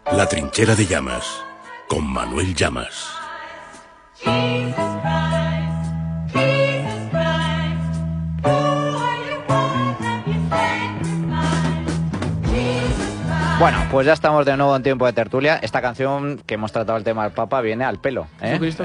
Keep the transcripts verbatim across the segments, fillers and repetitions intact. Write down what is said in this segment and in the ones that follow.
La trinchera de Llamas, con Manuel Llamas. Bueno, pues ya estamos de nuevo en tiempo de tertulia. Esta canción que hemos tratado el tema del Papa viene al pelo, ¿eh? Jesucristo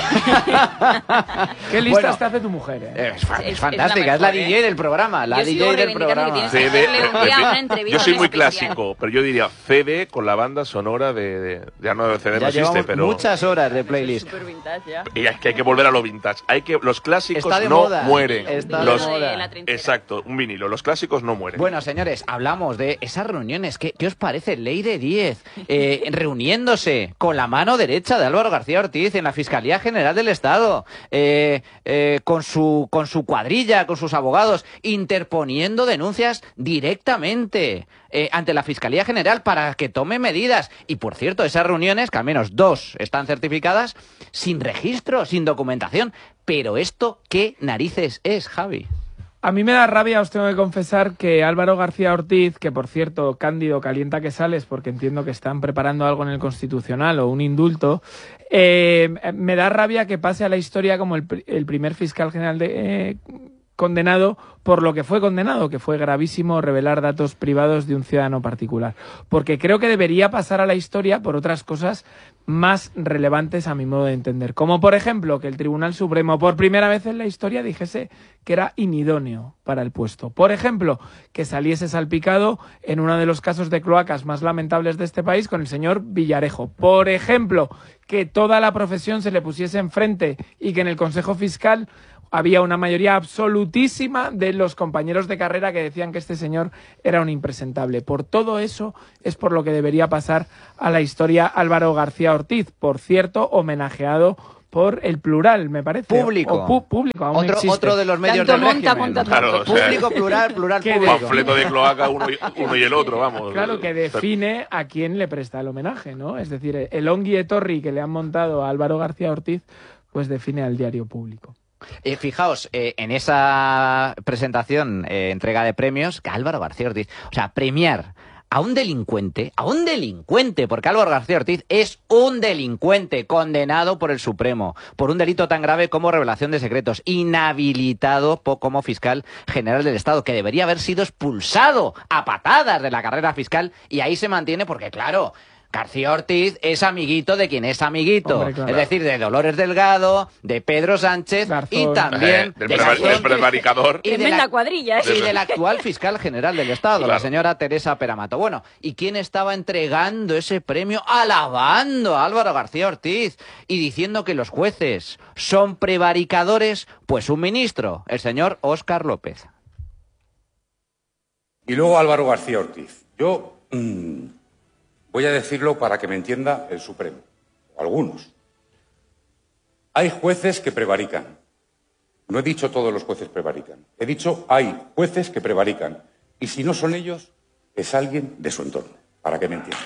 Superstar. Qué lista Bueno, está de tu mujer, ¿eh? Es, es, es fantástica, es la, mejor, es la D J ¿eh? del programa, la yo D J del programa. Que Fede, yo soy muy clásico, pero yo diría Fede con la banda sonora de... de ya no, Fede no existe, pero... muchas horas de playlist. Super vintage, ya. Y es que hay que volver a lo vintage. Hay que, los clásicos está de no moda, mueren. Está los, de moda. Exacto, un vinilo. Los clásicos no mueren. Bueno, señores, hablamos de esas reuniones. ¿Qué, qué os parece? Ley de diez, eh, reuniéndose con la mano derecha de Álvaro García Ortiz en la Fiscalía General del Estado, eh, eh, con su con su cuadrilla, con sus abogados, interponiendo denuncias directamente eh, ante la Fiscalía General para que tome medidas. Y, por cierto, esas reuniones, que al menos dos están certificadas, sin registro, sin documentación. Pero esto, ¿qué narices es, Javi? A mí me da rabia, os tengo que confesar, que Álvaro García Ortiz, que por cierto, Cándido, calienta que sales, porque entiendo que están preparando algo en el Constitucional o un indulto, eh, me da rabia que pase a la historia como el, el primer fiscal general de, eh, condenado por lo que fue condenado, que fue gravísimo revelar datos privados de un ciudadano particular. Porque creo que debería pasar a la historia por otras cosas más relevantes a mi modo de entender. Como por ejemplo que el Tribunal Supremo por primera vez en la historia dijese que era inidóneo para el puesto. Por ejemplo, que saliese salpicado en uno de los casos de cloacas más lamentables de este país con el señor Villarejo. Por ejemplo, que toda la profesión se le pusiese enfrente y que en el Consejo Fiscal había una mayoría absolutísima de los compañeros de carrera que decían que este señor era un impresentable. Por todo eso es por lo que debería pasar a la historia Álvaro García Ortiz, por cierto, homenajeado por el plural, me parece. Público. O pu público, aún otro, existe. otro de los medios Tanto del monta, régimen. monta, Claro, o sea, Público, plural, plural, Que público. Panfleto de cloaca uno y, uno y el otro, vamos. Claro, que define a quién le presta el homenaje, ¿no? Es decir, el Ongi Etorri que le han montado a Álvaro García Ortiz, pues define al diario Público. Eh, fijaos, eh, en esa presentación, eh, entrega de premios, que Álvaro García Ortiz, o sea, premiar a un delincuente, a un delincuente, porque Álvaro García Ortiz es un delincuente condenado por el Supremo, por un delito tan grave como revelación de secretos, inhabilitado como fiscal general del Estado, que debería haber sido expulsado a patadas de la carrera fiscal, y ahí se mantiene porque, claro, García Ortiz es amiguito de quien es amiguito. Hombre, claro. Es decir, de Dolores Delgado, de Pedro Sánchez Garzón. y también Eh, del de prevar- Garzón del prevaricador. y de Tremenda la, cuadrilla, ¿eh? y del actual fiscal general del Estado, Claro. la señora Teresa Peramato. Bueno, ¿y quién estaba entregando ese premio? Alabando a Álvaro García Ortiz y diciendo que los jueces son prevaricadores, pues un ministro, el señor Óscar López. Y luego Álvaro García Ortiz. Yo mmm, voy a decirlo para que me entienda el Supremo, o algunos. Hay jueces que prevarican. No he dicho todos los jueces prevarican. He dicho hay jueces que prevarican. Y si no son ellos, es alguien de su entorno, para que me entienda.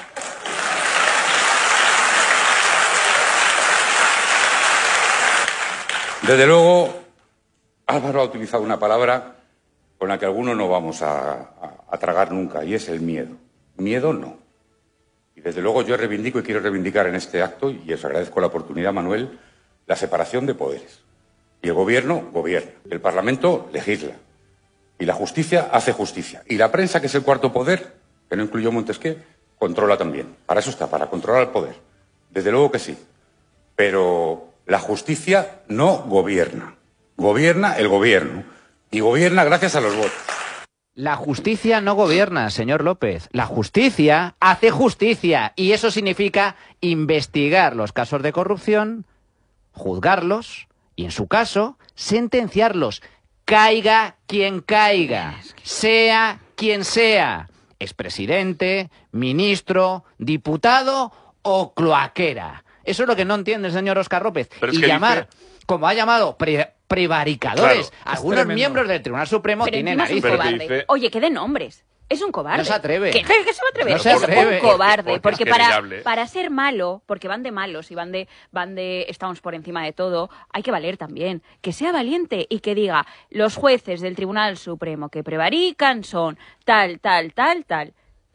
Desde luego, Álvaro ha utilizado una palabra con la que algunos no vamos a, a, a tragar nunca, y es el miedo. Miedo no. Y desde luego yo reivindico y quiero reivindicar en este acto, y os agradezco la oportunidad, Manuel, la separación de poderes. Y el gobierno gobierna, el Parlamento legisla, y la justicia hace justicia. Y la prensa, que es el cuarto poder, que no incluyó Montesquieu, controla también. Para eso está, para controlar el poder. Desde luego que sí. Pero la justicia no gobierna. Gobierna el gobierno. Y gobierna gracias a los votos. La justicia no gobierna, señor López. La justicia hace justicia. Y eso significa investigar los casos de corrupción, juzgarlos y, en su caso, sentenciarlos. Caiga quien caiga, sea quien sea, expresidente, ministro, diputado o cloaquera. Eso es lo que no entiende el señor Óscar López. Pero es y que llamar, dice... como ha llamado, pre prevaricadores, Claro, algunos tremendo. miembros del Tribunal Supremo Pero tienen encima es un narices. Pero que cobarde. dice- Oye, que de nombres. Es un cobarde. No se atreve. ¿Qué, qué se va a atrever? No se es atreve. un cobarde. Porque- Porque, porque es para, querellable. para ser malo, porque van de malos y van de, van de estamos por encima de todo, hay que valer también. Que sea valiente y que diga, los jueces del Tribunal Supremo que prevarican son tal, tal, tal, tal.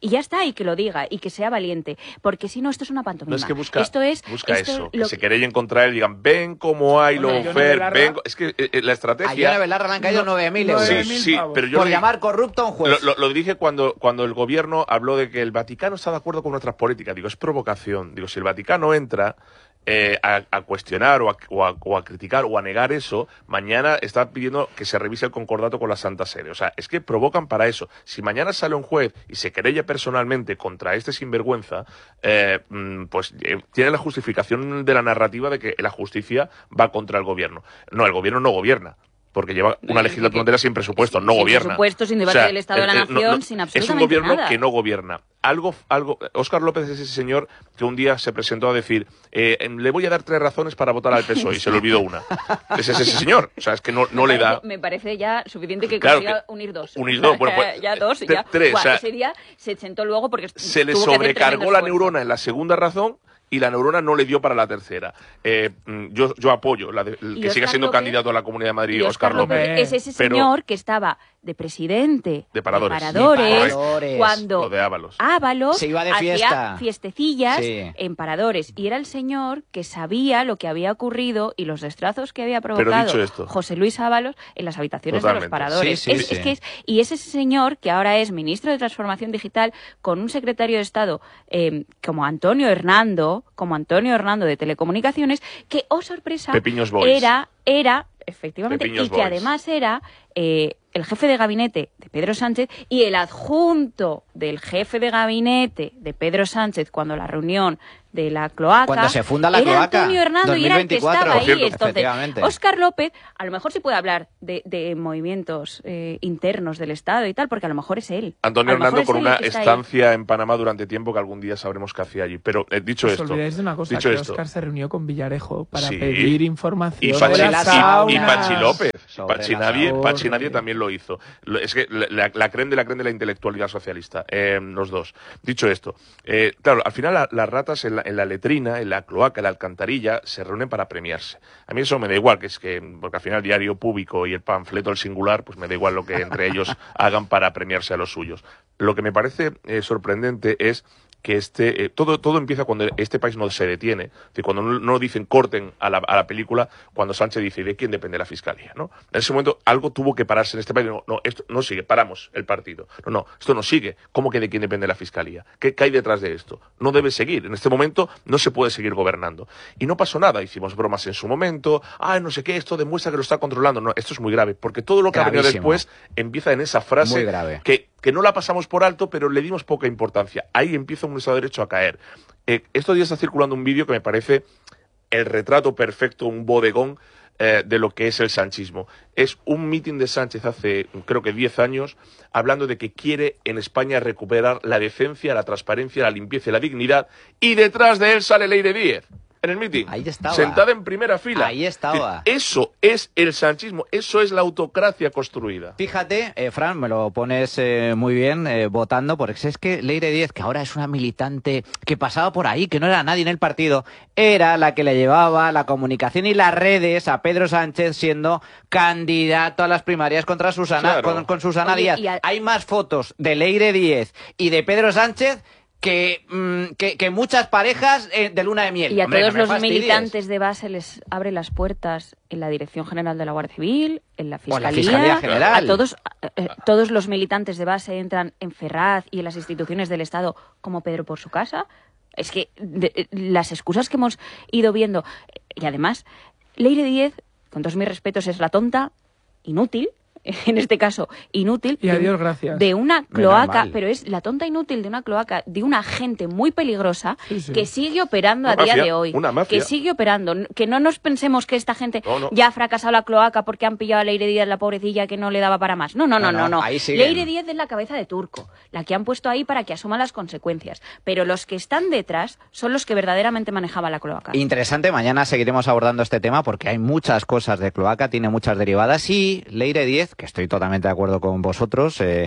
Y ya está, y que lo diga, y que sea valiente. Porque si no, esto es una pantomima. No es que busca, esto es, busca esto eso, lo... que se querellen contra él y digan, ven cómo hay Bueno, lawfare, ven... Es que eh, la estrategia... A Yone Belarra le han caído nueve mil euros. Sí, sí, pero yo por lo, llamar corrupto a un juez. Lo, lo, lo dije cuando, cuando el gobierno habló de que el Vaticano está de acuerdo con nuestras políticas. Digo, es provocación. Digo, si el Vaticano entra... Eh, a, a cuestionar o a, o, a, o a criticar o a negar eso, mañana está pidiendo que se revise el concordato con la Santa Sede. O sea, es que provocan para eso. Si mañana sale un juez y se querella personalmente contra este sinvergüenza, eh, pues eh, tiene la justificación de la narrativa de que la justicia va contra el gobierno. No, el gobierno no gobierna. Porque lleva una legislatura entera sin presupuesto, no sin gobierna. Sin presupuesto, sin debate o sea, del Estado de la eh, Nación, no, no, sin absolutamente es un gobierno nada. que no gobierna. Algo, algo. Óscar López es ese señor que un día se presentó a decir, eh, le voy a dar tres razones para votar al P S O E y se le olvidó una. Ese es ese señor. O sea, es que no, no me le parece, da. Me parece ya suficiente que claro consiga que unir dos. Unir dos, bueno, pues, ya dos, ya. Tres. Buah, o sea, ese día se sentó luego porque se le tuvo que hacer sobrecargó la esfuerzo. neurona en la segunda razón. Y la neurona no le dio para la tercera. Eh, yo, yo apoyo la de, que siga siendo López, candidato a la Comunidad de Madrid, y Óscar López. López es ese pero, señor que estaba de presidente de paradores, de paradores, de paradores. cuando Lo de Ábalos. Ábalos se iba de hacía fiesta. fiestecillas sí. en paradores. Y era el señor que sabía lo que había ocurrido y los destrozos que había provocado Pero dicho esto, José Luis Ábalos en las habitaciones totalmente. de los paradores. Sí, sí, es, sí. es que es, y es ese señor que ahora es ministro de Transformación Digital con un secretario de Estado eh, como Antonio Hernando, como Antonio Hernando de Telecomunicaciones, que, oh sorpresa, Pepiños Boys. era, era, efectivamente, Pepiños y que Boys. además era eh, el jefe de gabinete de Pedro Sánchez y el adjunto del jefe de gabinete de Pedro Sánchez cuando la reunión de la cloaca. Cuando se funda la era cloaca. Antonio Hernando y era el que estaba ahí. cierto. Entonces, Óscar López, a lo mejor sí puede hablar de, de movimientos eh, internos del Estado y tal, porque a lo mejor es él. Antonio Hernando con una estancia ahí. en Panamá durante tiempo que algún día sabremos qué hacía allí. Pero eh, dicho Os esto. olvidáis de una cosa, dicho que esto, Óscar se reunió con Villarejo para sí, pedir información y Pachi, de la sauna. y, y Pachi López. Sobre Pachi la nadie, sauna. Pachi nadie también lo hizo. Lo, es que la, la creen de la creen de la intelectualidad socialista, eh, los dos. Dicho esto, eh, claro, al final la, las ratas en la, en la letrina, en la cloaca, en la alcantarilla, se reúnen para premiarse. A mí eso me da igual, que es que, porque al final el diario público y el panfleto El Singular, pues me da igual lo que entre ellos hagan para premiarse a los suyos. Lo que me parece eh, sorprendente es que este eh, todo todo empieza cuando este país no se detiene, es decir, cuando no, no dicen corten a la, a la película, cuando Sánchez dice ¿de quién depende la fiscalía? ¿No? En ese momento algo tuvo que pararse en este país. No, no, esto no sigue, paramos el partido. No, no, esto no sigue. ¿Cómo que de quién depende la fiscalía? ¿Qué, qué hay detrás de esto? No debe seguir. En este momento no se puede seguir gobernando. Y no pasó nada. Hicimos bromas en su momento. Ah, no sé qué, esto demuestra que lo está controlando. No, esto es muy grave, porque todo lo que ha venido después empieza en esa frase muy grave. que que no la pasamos por alto, pero le dimos poca importancia. Ahí empieza un Estado de Derecho a caer. Eh, estos días está circulando un vídeo que me parece el retrato perfecto, un bodegón eh, de lo que es el sanchismo. Es un mitin de Sánchez hace, creo que diez años, hablando de que quiere en España recuperar la decencia, la transparencia, la limpieza y la dignidad, y detrás de él sale Leire Díez. En el mitin, ahí estaba. sentada en primera fila. Ahí estaba. Eso es el sanchismo, eso es la autocracia construida. Fíjate, eh, Fran, me lo pones eh, muy bien eh, votando, porque es que Leire Díez, que ahora es una militante que pasaba por ahí, que no era nadie en el partido, era la que le llevaba la comunicación y las redes a Pedro Sánchez siendo candidato a las primarias contra Susana, Claro. con, con Susana Oye, Díaz. y a... Hay más fotos de Leire Díez y de Pedro Sánchez Que, mmm, que, que muchas parejas eh, de luna de miel. Y a Hombre, todos no me los fastidies. militantes de base les abre las puertas en la Dirección General de la Guardia Civil, en la Fiscalía. O en la Fiscalía General. A todos, eh, todos los militantes de base entran en Ferraz y en las instituciones del Estado como Pedro por su casa. Es que de, las excusas que hemos ido viendo. Y además, Leire Díez, con todos mis respetos, es la tonta, inútil, en este caso inútil, y adiós, gracias. de una cloaca, pero es la tonta inútil de una cloaca, de una gente muy peligrosa sí, sí. que sigue operando una a día mafia, de hoy. Una mafia. Que sigue operando. Que no nos pensemos que esta gente no, no. ya ha fracasado la cloaca porque han pillado a Leire Díez, la pobrecilla, que no le daba para más. No, no, no, no. no, no. Ahí siguen. Leire Díez es la cabeza de turco, la que han puesto ahí para que asuma las consecuencias. Pero los que están detrás son los que verdaderamente manejaban la cloaca. Interesante, mañana seguiremos abordando este tema porque hay muchas cosas de cloaca, tiene muchas derivadas y Leire Díez, que estoy totalmente de acuerdo con vosotros, eh,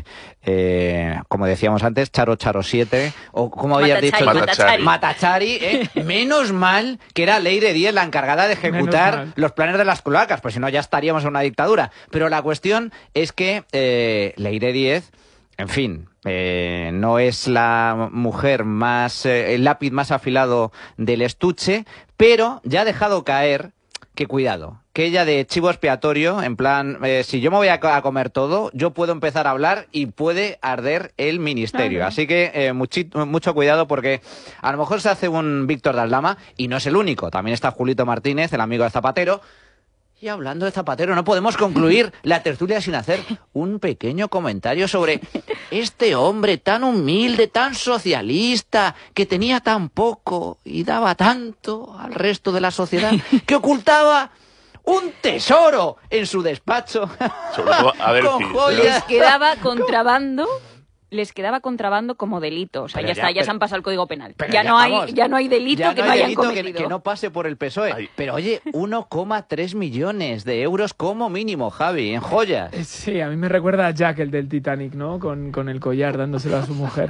eh, como decíamos antes, Charo Charo siete, o como habías dicho tú, Matachari. Matachari, eh, menos mal que era Leire Díez la encargada de ejecutar los planes de las cloacas, pues si no ya estaríamos en una dictadura. Pero la cuestión es que eh, Leire Díez En fin, eh, no es la mujer más, eh, el lápiz más afilado del estuche, pero ya ha dejado caer que cuidado, que ella de chivo expiatorio, en plan, eh, si yo me voy a, a comer todo, yo puedo empezar a hablar y puede arder el ministerio. Claro. Así que eh, muchi, mucho cuidado porque a lo mejor se hace un Víctor de Aldama y no es el único. También está Julito Martínez, el amigo de Zapatero. Y hablando de Zapatero, no podemos concluir la tertulia sin hacer un pequeño comentario sobre este hombre tan humilde, tan socialista, que tenía tan poco y daba tanto al resto de la sociedad, que ocultaba un tesoro en su despacho. Sobre todo, a ver, con sí, joyas. Les quedaba contrabando... les quedaba contrabando como delito. O sea, pero ya, ya está, ya pero, se han pasado el Código Penal. Ya, ya, no hay, vamos, ya no hay delito ya que no no hay hayan delito cometido. que, que no pase por el P S O E. Ay. Pero oye, uno coma tres millones de euros como mínimo, Javi, en joyas. Sí, a mí me recuerda a Jack, el del Titanic, ¿no? Con, con el collar dándoselo a su mujer.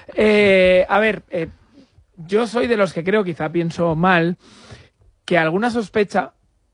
Eh, a ver, eh, yo soy de los que creo, quizá pienso mal, que alguna sospecha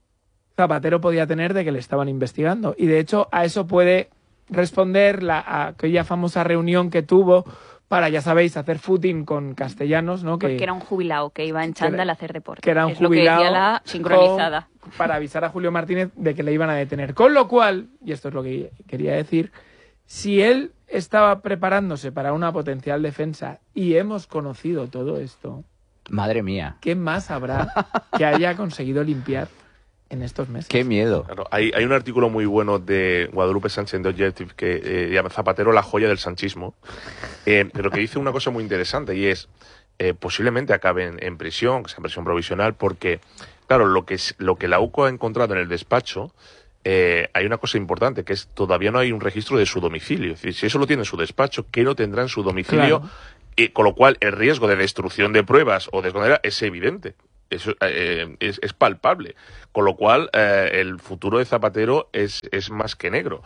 Zapatero podía tener de que le estaban investigando. Y de hecho, a eso puede responder la aquella famosa reunión que tuvo para, ya sabéis, hacer footing con Castellanos, ¿no? Que, Porque era un jubilado que iba en chándal a hacer deporte. Que era un es jubilado lo que decía la sincronizada. Con, para avisar a Julio Martínez de que le iban a detener. Con lo cual, y esto es lo que quería decir, si él estaba preparándose para una potencial defensa y hemos conocido todo esto... Madre mía. ¿Qué más habrá que haya conseguido limpiar en estos meses? ¡Qué miedo! Claro, hay, hay un artículo muy bueno de Guadalupe Sánchez en The Objective que eh, llama Zapatero, la joya del sanchismo, eh, pero que dice una cosa muy interesante y es, eh, posiblemente acabe en, en prisión, que sea prisión provisional, porque, claro, lo que, es, lo que la U C O ha encontrado en el despacho, eh, hay una cosa importante, que es todavía no hay un registro de su domicilio. Es decir, si eso lo tiene en su despacho, ¿qué no tendrá en su domicilio? Claro. Eh, con lo cual, el riesgo de destrucción de pruebas o de escondida es evidente. Eso, eh, es, es palpable, con lo cual eh, el futuro de Zapatero es, es más que negro.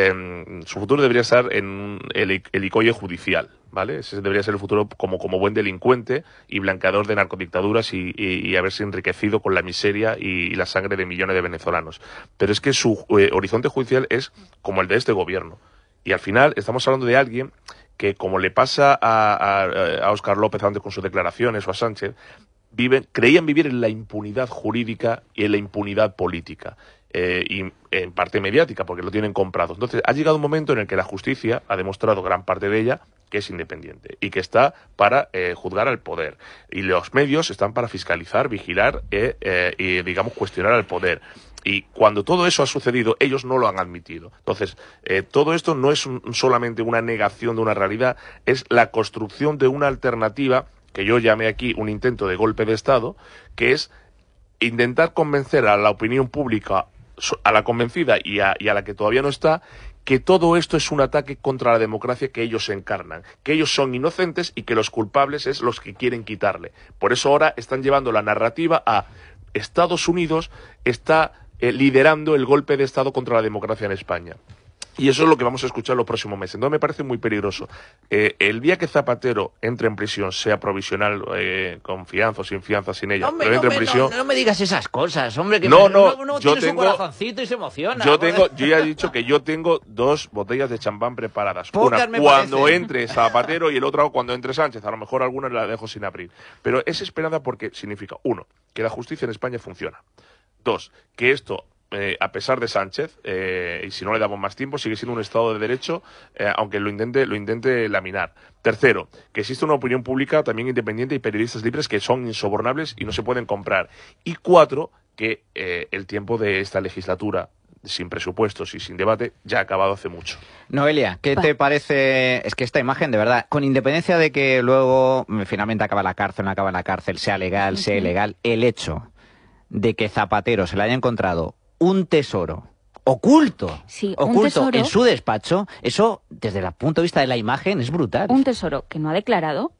Eh, su futuro debería estar en el, el icoye judicial, ¿vale? Ese debería ser el futuro como, como buen delincuente y blanqueador de narcodictaduras y, y, y haberse enriquecido con la miseria y, y la sangre de millones de venezolanos. Pero es que su eh, horizonte judicial es como el de este gobierno. Y al final estamos hablando de alguien que, como le pasa a, a, a Óscar López antes con sus declaraciones o a Sánchez, Viven, creían vivir en la impunidad jurídica y en la impunidad política, eh, y en parte mediática, porque lo tienen comprado. Entonces, ha llegado un momento en el que la justicia ha demostrado, gran parte de ella, que es independiente y que está para eh, juzgar al poder. Y los medios están para fiscalizar, vigilar eh, eh, y, digamos, cuestionar al poder. Y cuando todo eso ha sucedido, ellos no lo han admitido. Entonces, eh, todo esto no es un, solamente una negación de una realidad, es la construcción de una alternativa que yo llamé aquí un intento de golpe de Estado, que es intentar convencer a la opinión pública, a la convencida y a, y a la que todavía no está, que todo esto es un ataque contra la democracia que ellos encarnan, que ellos son inocentes y que los culpables es los que quieren quitarle. Por eso ahora están llevando la narrativa a Estados Unidos está eh, liderando el golpe de Estado contra la democracia en España. Y eso es lo que vamos a escuchar los próximos meses. Entonces me parece muy peligroso. Eh, el día que Zapatero entre en prisión, sea provisional, eh, con fianza o sin fianza, sin ella, Hombre, pero entre no, en prisión... No, no me digas esas cosas, hombre, que no, me, no, no, no yo tiene tengo, su corazoncito y se emociona. Yo, tengo, yo ya he dicho que yo tengo dos botellas de champán preparadas. Pocas Una me cuando parecen. entre Zapatero y el otro cuando entre Sánchez. A lo mejor algunas la dejo sin abrir. Pero es esperanza porque significa, uno, que la justicia en España funciona. Dos, que esto... Eh, a pesar de Sánchez, eh, y si no le damos más tiempo, sigue siendo un Estado de Derecho, eh, aunque lo intente, lo intente laminar. Tercero, que existe una opinión pública también independiente y periodistas libres que son insobornables y no se pueden comprar. Y cuatro, que eh, el tiempo de esta legislatura, sin presupuestos y sin debate, ya ha acabado hace mucho. Noelia, ¿qué te parece? Es que esta imagen, de verdad, con independencia de que luego finalmente acaba la cárcel, no acaba en la cárcel, sea legal, sea ilegal, el hecho de que Zapatero se le haya encontrado un tesoro oculto, sí, un oculto tesoro, en su despacho, eso desde el punto de vista de la imagen es brutal. Un tesoro que no ha declarado,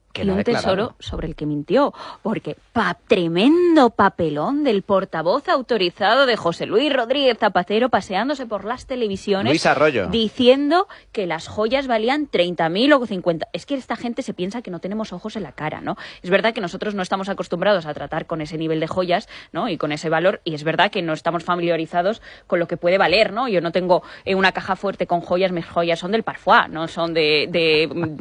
Que y lo ha un declarado. tesoro sobre el que mintió, porque pa tremendo papelón del portavoz autorizado de José Luis Rodríguez Zapatero paseándose por las televisiones Luis Arroyo. diciendo que las joyas valían treinta mil o cincuenta. Es que esta gente se piensa que no tenemos ojos en la cara, ¿no? Es verdad que nosotros no estamos acostumbrados a tratar con ese nivel de joyas, ¿no? Y con ese valor, y es verdad que no estamos familiarizados con lo que puede valer, ¿no? Yo no tengo eh, una caja fuerte con joyas, mis joyas son del Parfois, no son de... de,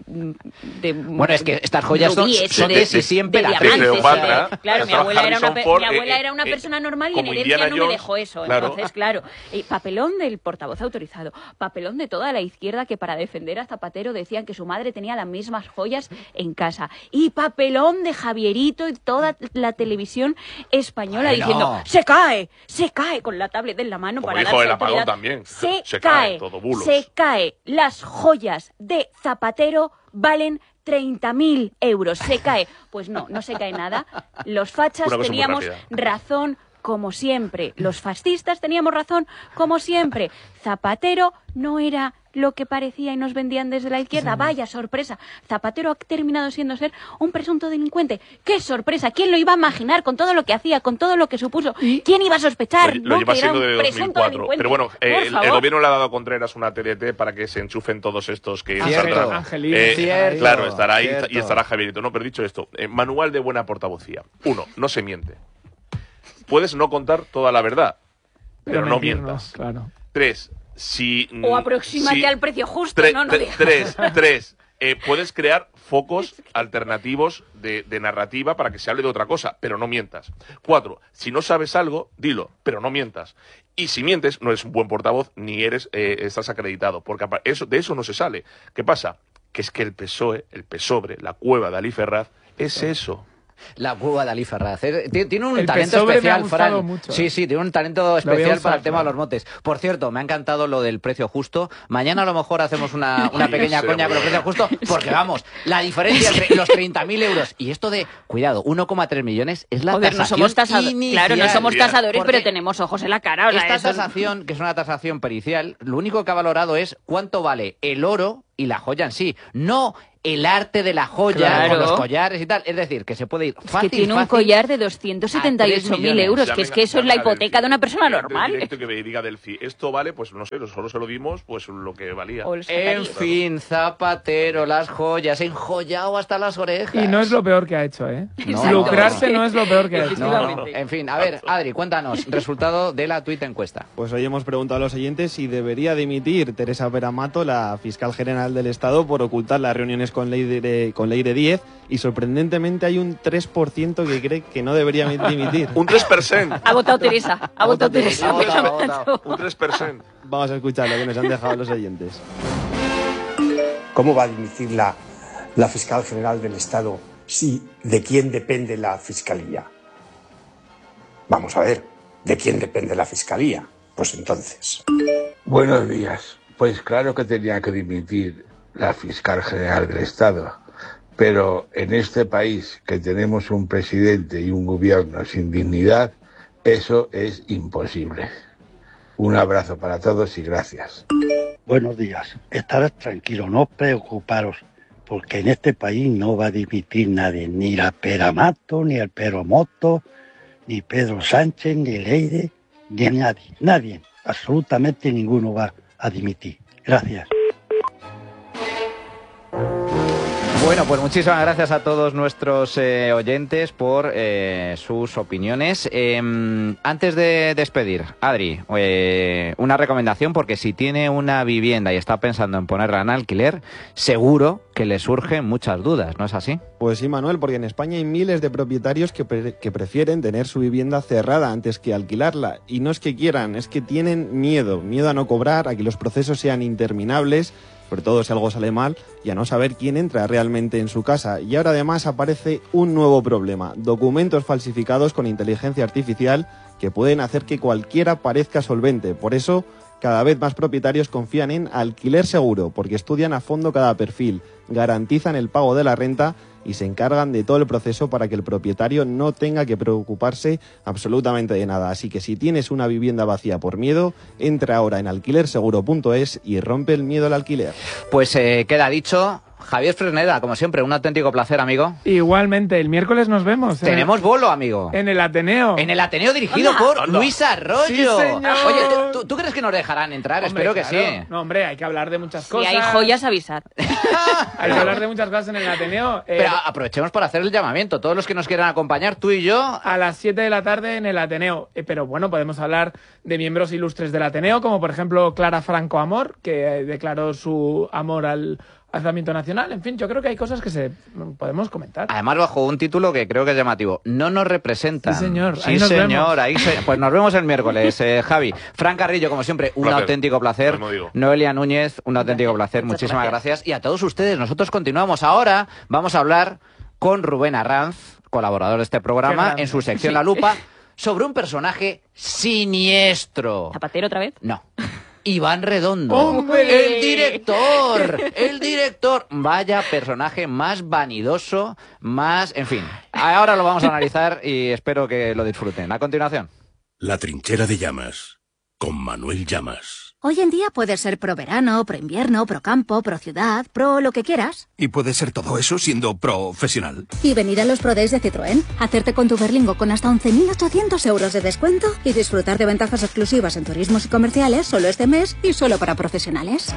de Bueno, es que estas joyas son, rubíes, son de- de, sí, siempre de la diamantes, Cleopatra, eh, claro, mi estaba abuela, era una, Harrison pe- Ford, mi abuela eh, era una eh, persona normal y en como herencia Indiana no me Jones, dejó eso. claro. Entonces, claro, y papelón del portavoz autorizado, papelón de toda la izquierda que para defender a Zapatero decían que su madre tenía las mismas joyas en casa. Y papelón de Javierito y toda la televisión española Bueno. diciendo, se cae, se cae con la tablet en la mano Como para dijo darse el apagón autoridad. también, Se, se cae, cae, todo bulos. se cae. Las joyas de Zapatero valen treinta mil euros. Se cae. Pues no, no se cae nada. Los fachas Una cosa muy teníamos rápida. razón como siempre. Los fascistas teníamos razón como siempre. Zapatero no era lo que parecía y nos vendían desde la izquierda. Vaya sorpresa. Zapatero ha terminado siendo ser un presunto delincuente. ¡Qué sorpresa! ¿Quién lo iba a imaginar con todo lo que hacía, con todo lo que supuso? ¿Quién iba a sospechar? Lo, lo ¿no? lleva que era siendo un de dos mil presunto cuatro. delincuente. Pero bueno, Por eh, el, el favor. gobierno le ha dado a Contreras una T D T para que se enchufen todos estos que Cierto. saldrán. Angelino, Eh, cierto, claro, estará ahí cierto. y estará Javierito. No, pero dicho esto, eh, manual de buena portavocía. Uno, no se miente. Puedes no contar toda la verdad, pero, no mentirnos, mientas. Claro. Tres, si... O aproxímate si- al precio justo, Tre- no, no tre- digas. tres, tres. Eh, puedes crear focos alternativos de, de narrativa para que se hable de otra cosa, pero no mientas. Cuatro, si no sabes algo, dilo, pero no mientas. Y si mientes, no eres un buen portavoz ni eres eh, estás acreditado, porque apa- eso, de eso no se sale. ¿Qué pasa? Que es que el P S O E, el PSOBRE, la cueva de Ali Ferraz, es eso. La cueva de Ali Ferraz. Eh, Tiene, tiene un El talento PSOE me ha especial, gustado Fran. mucho, Sí, eh. sí, tiene un talento voy a especial usar, para el tema de Fran. los motes. Por cierto, me ha encantado lo del precio justo. Mañana a lo mejor hacemos una, una pequeña Sí, coña con el hombre. precio justo, porque vamos, la diferencia entre los treinta mil euros y esto de, cuidado, uno coma tres millones es la Joder, no tasación somos tasadores. inicial. Claro, no somos tasadores, Porque pero tenemos ojos en la cara. O sea, esta eso es- tasación, que es una tasación pericial, lo único que ha valorado es cuánto vale el oro y la joya en sí, no el arte de la joya Claro. con los collares y tal. Es decir, que se puede ir Es fácil, que tiene un fácil. collar de doscientos setenta y ocho mil euros, Ya que es venga, que eso ya es la venga hipoteca Delphi. de una persona Venga, normal. directo que me diga Delphi, esto vale, pues no sé, solo se lo dimos pues lo que valía. O los En sacarías. fin, Zapatero, las joyas, enjollado hasta las orejas. Y no es lo peor que ha hecho, ¿eh? No, Lucrarse no. no es lo peor que ha hecho. No, no. Efectivamente. En fin, a ver, Adri, cuéntanos, resultado de la tuit encuesta. Pues hoy hemos preguntado a los oyentes si debería dimitir Teresa Peramato, la fiscal general del Estado, por ocultar las reuniones con Leire, con Leire Díez, y sorprendentemente hay un tres por ciento que cree que no debería dimitir. Un tres por ciento. Ha votado Teresa. Ha votado Teresa. Ha votado, ha votado. Un tres por ciento. Vamos a escuchar lo que nos han dejado los oyentes. ¿Cómo va a dimitir la, la fiscal general del Estado si de quién depende la fiscalía? Vamos a ver, ¿de quién depende la fiscalía? Pues entonces. Buenos días. Pues claro que tenía que dimitir la fiscal general del Estado, pero en este país que tenemos un presidente y un gobierno sin dignidad, eso es imposible. Un abrazo para todos y gracias. Buenos días. Estaros tranquilos, no os preocuparos, porque en este país no va a dimitir nadie, ni la Peramato, ni el Peromoto, ni Pedro Sánchez, ni Leire, ni nadie. Nadie, absolutamente ninguno va a dimitir. Gracias. Bueno, pues muchísimas gracias a todos nuestros eh, oyentes por eh, sus opiniones. Eh, antes de despedir, Adri, eh, una recomendación, porque si tiene una vivienda y está pensando en ponerla en alquiler, seguro que le surgen muchas dudas, ¿no es así? Pues sí, Manuel, porque en España hay miles de propietarios que, pre- que prefieren tener su vivienda cerrada antes que alquilarla. Y no es que quieran, es que tienen miedo, miedo a no cobrar, a que los procesos sean interminables, sobre todo si algo sale mal, y a no saber quién entra realmente en su casa. Y ahora además aparece un nuevo problema, documentos falsificados con inteligencia artificial que pueden hacer que cualquiera parezca solvente. Por eso, cada vez más propietarios confían en Alquiler Seguro, porque estudian a fondo cada perfil, garantizan el pago de la renta y se encargan de todo el proceso para que el propietario no tenga que preocuparse absolutamente de nada. Así que si tienes una vivienda vacía por miedo, entra ahora en alquiler seguro punto es y rompe el miedo al alquiler. Pues eh, queda dicho, Javier Fresneda, como siempre, un auténtico placer, amigo. Igualmente, el miércoles nos vemos. Tenemos el... bolo, amigo. En el Ateneo. En el Ateneo dirigido ¡Hola! por ¡Hola! Luis Arroyo. Sí, señor. Oye, ¿tú, tú, ¿tú crees que nos dejarán entrar? Hombre, Espero que claro. sí. No, hombre, hay que hablar de muchas Si cosas. hay joyas, avisad. Hay que hablar de muchas cosas en el Ateneo. Eh, Pero aprovechemos para hacer el llamamiento. Todos los que nos quieran acompañar, tú y yo... A las siete de la tarde en el Ateneo. Eh, pero bueno, podemos hablar de miembros ilustres del Ateneo, como por ejemplo Clara Franco Amor, que eh, declaró su amor al alzamiento nacional. En fin, yo creo que hay cosas que se podemos comentar. Además, bajo un título que creo que es llamativo. No nos representan. Sí, señor. Sí, Ahí nos señor. vemos. Ahí se... Pues nos vemos el miércoles, eh, Javi. Fran Carrillo, como siempre, un Placer. auténtico placer. Lo mismo digo. Noelia Núñez, un auténtico placer. Muchas Muchísimas gracias. gracias. Y a todos ustedes, nosotros continuamos. Ahora vamos a hablar con Rubén Arranz, colaborador de este Qué programa, grande. en su sección Sí. La Lupa, sobre un personaje siniestro. ¿Zapatero otra vez? No. Iván Redondo. ¡Hombre! El director. El director. Vaya personaje más vanidoso, más... En fin. Ahora lo vamos a analizar y espero que lo disfruten. A continuación. La trinchera de llamas, con Manuel Llamas. Hoy en día puedes ser pro verano, pro invierno, pro campo, pro ciudad, pro lo que quieras. Y puede ser todo eso siendo profesional. Y venir a los Pro Days de Citroën, hacerte con tu Berlingo con hasta once mil ochocientos euros de descuento y disfrutar de ventajas exclusivas en turismos y comerciales solo este mes y solo para profesionales.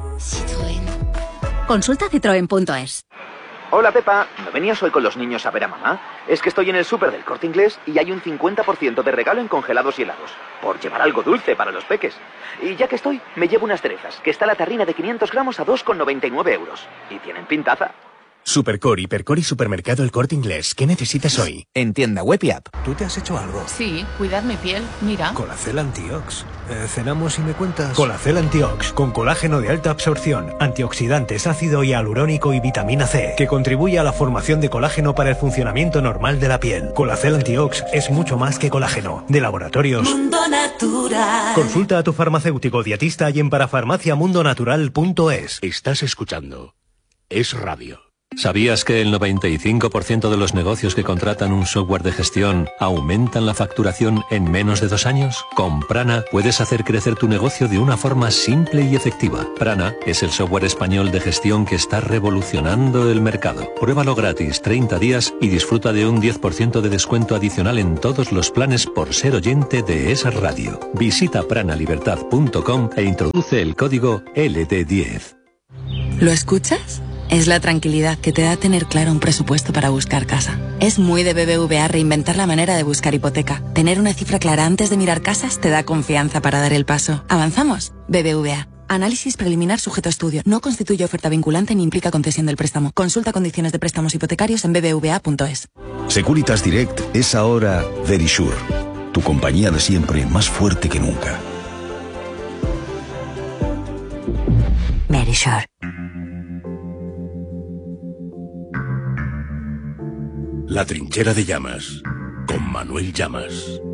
Citroën. Consulta citroen punto es. Hola Pepa, ¿no venías hoy con los niños a ver a mamá? Es que estoy en el súper del Corte Inglés y hay un cincuenta por ciento de regalo en congelados y helados. Por llevar algo dulce para los peques. Y ya que estoy, me llevo unas cerezas, que está la tarrina de quinientos gramos a dos con noventa y nueve euros. Y tienen pintaza. Supercor, Hipercor y Supermercado El Corte Inglés. ¿Qué necesitas hoy? En tienda web y app. ¿Tú te has hecho algo? Sí, cuidar mi piel. Mira. Colacel Antiox. Eh, cenamos y me cuentas. Colacel Antiox, con colágeno de alta absorción, antioxidantes, ácido hialurónico y vitamina C, que contribuye a la formación de colágeno para el funcionamiento normal de la piel. Colacel Antiox es mucho más que colágeno. De Laboratorios Mundo Natural. Consulta a tu farmacéutico dietista y en parafarmacia mundo natural punto es. Estás escuchando Es Radio. ¿Sabías que el noventa y cinco por ciento de los negocios que contratan un software de gestión aumentan la facturación en menos de dos años? Con Prana puedes hacer crecer tu negocio de una forma simple y efectiva. Prana es el software español de gestión que está revolucionando el mercado. Pruébalo gratis treinta días y disfruta de un diez por ciento de descuento adicional en todos los planes por ser oyente de esa radio. Visita prana libertad punto com e introduce el código L D diez. ¿Lo escuchas? Es la tranquilidad que te da tener claro un presupuesto para buscar casa. Es muy de B B V A reinventar la manera de buscar hipoteca. Tener una cifra clara antes de mirar casas te da confianza para dar el paso. ¿Avanzamos? B B V A. Análisis preliminar sujeto a estudio. No constituye oferta vinculante ni implica concesión del préstamo. Consulta condiciones de préstamos hipotecarios en b b v a punto es. Securitas Direct es ahora Verisure. Tu compañía de siempre más fuerte que nunca. Verisure. La trinchera de llamas, con Manuel Llamas.